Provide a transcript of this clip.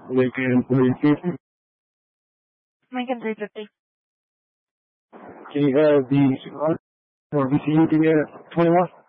Lincoln 350. Lincoln 350. Can you have the or VCU give me a 21?